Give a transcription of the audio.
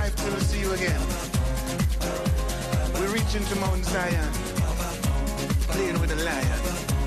life till we see you again. We're reaching to Mount Zion, playing with the lion.